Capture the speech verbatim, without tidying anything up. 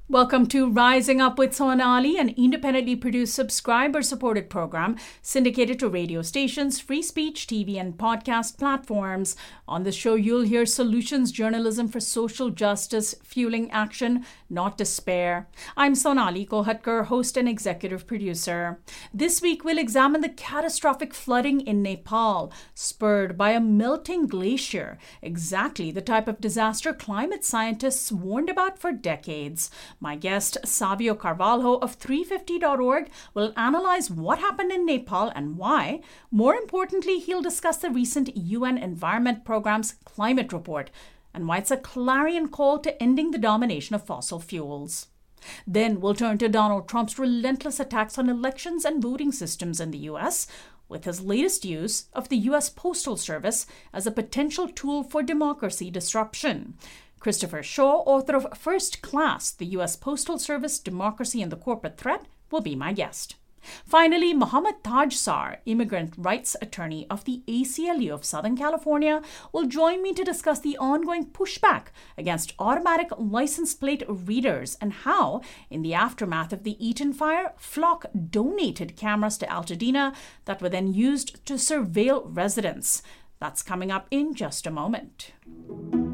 Welcome to Rising Up with Sonali, an independently produced subscriber-supported program syndicated to radio stations, free speech, T V, and podcast platforms. On the show, you'll hear solutions journalism for social justice, fueling action, not despair. I'm Sonali Kolhatkar, host and executive producer. This week, we'll examine the catastrophic flooding in Nepal, spurred by a melting glacier, exactly the type of disaster climate scientists warned about for decades. My guest, Savio Carvalho of three fifty dot org, will analyze what happened in Nepal and why. More importantly, he'll discuss the recent U N Environment Programme's climate report and why it's a clarion call to ending the domination of fossil fuels. Then we'll turn to Donald Trump's relentless attacks on elections and voting systems in the U S, with his latest use of the U S Postal Service as a potential tool for democracy disruption. Christopher Shaw, author of First Class, the U S Postal Service, Democracy and the Corporate Threat, will be my guest. Finally, Mohammad Tajsar, immigrant rights attorney of the A C L U of Southern California, will join me to discuss the ongoing pushback against automatic license plate readers and how, in the aftermath of the Eaton fire, Flock donated cameras to Altadena that were then used to surveil residents. That's coming up in just a moment.